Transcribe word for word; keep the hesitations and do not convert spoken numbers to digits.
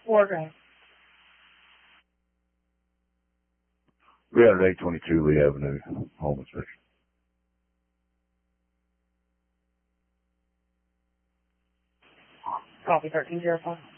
Four grand. We had an eight twenty-two Lee Avenue home inspection. Copy thirteen zero five.